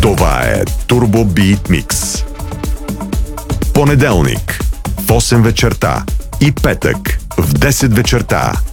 Това е Turbo Beat Mix. Понеделник в 8 вечерта и петък в 10 вечерта